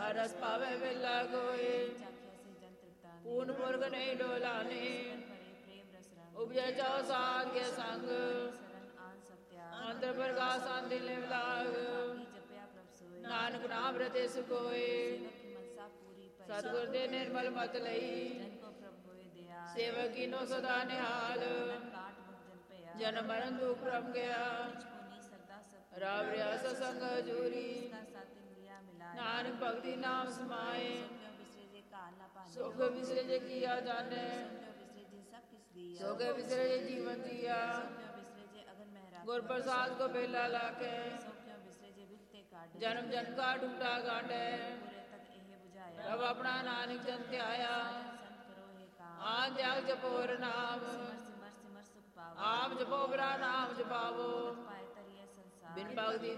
ਰਸ ਪਾਵੇ ਵੇਲਾ ਗੋਏ ਚਾਖਿਆ ਸੇ ਜਨ ਤ੍ਰਿਪਤਾ ਪੂਰਨ ਪੁਰਖ ਨਹੀਂ ਡੋਲਾਨੇ ਭਰੇ ਪ੍ਰੇਮ ਰਸ ਰੰਗ ਉਪਜੈ ਚਾਉ ਸਾਧ ਕੇ ਸੰਗ ਸਰਨ ਆਨ ਸਭ ਤਿਆਗ ਅੰਤਰ ਪ੍ਰਕਾਸ਼ ਅੰਦਿ ਲਿਵ ਲਾਗ ਭਾਗੀ ਜਪਿਆ ਪ੍ਰਭ ਸੋਏ ਨਾਨਕ ਨਾਮ ਰਤੇ ਸੁਕੋਏ ਸੇਵਕ ਕੀ ਮਨਸਾ ਪੂਰੀ ਪਈ ਸਤਿਗੁਰ ਦੇ ਨਿਰਮਲ ਮਤ ਲਈ ਜਨ ਕੋ ਪ੍ਰਭ ਹੋਏ ਦਿਆ ਸੇਵਕ ਕੀਨੋ ਸਦਾ ਨਿਹਾਲ ਕਾਟ ਮੁਖ ਜਨ ਪਿਆ ਜਨਮ ਮਰਨ ਦੁਖ ਰਮ ਗਿਆ ਕੋਨੀ ਸਰਦਾ ਸਤ ਰਾਮ ਰਿਆਸ ਸੰਗ ਹਜੂਰੀ ਦਾ ਸਾਥ ਇੰਦਰੀਆ ਮਿਲਾਏ ਨਾਨਕ ਭਗਤੀ ਨਾਮ ਸਮਾਏ ਕਿਉ ਵਿਸਰੇ ਜੇ ਕਾਲ ਨਾ ਪਾਣੇ ਸੁਖ ਵਿਸਰੇ ਜੇ ਕੀਆ ਜਾਣੈ ਕਿਉ ਵਿਸਰੇ ਜੇ ਸਭ ਕਿਸ ਦੀਆ ਸੁਖ ਵਿਸਰੇ ਜੇ ਜੀਵਨ ਦੀਆ ਕਿਉ ਵਿਸਰੇ ਜੇ ਅਗਨ ਮਹਿਰਾ ਗੁਰ ਪ੍ਰਸਾਦ ਕੋ ਬੇਲਾ ਲਾਕੇ ਕਿਉ ਵਿਸਰੇ ਜੇ ਬਿਖਤੇ ਕਾਢ ਜਨਮ ਜਨ ਕਾ ਢੂਟਾ ਗਾਂਢੈ ਪੂਰੇ ਤਦ ਇਹ 부ਝਾਇਆ ਪ੍ਰਭ ਆਪਣਾ ਨਾਨਕ ਜਨ ਧਿਆਇਆ ਸੰਤ ਕਰੋ ਇਹ ਕਾਮ ਆ ਜਗ ਜਪੋਰ ਨਾਮ ਸਿਮਰ ਸਿਮਰ ਸਿਮਰ ਸੁਖ ਪਾਵੋ ਆਪ ਜਪੋ ਬਰਾ ਨਾਮ ਜਪਾਵੋ ਪਾਏ ਤਰੀਏ ਸੰਸਾਰ ਬਿਨ ਭਗਤੀ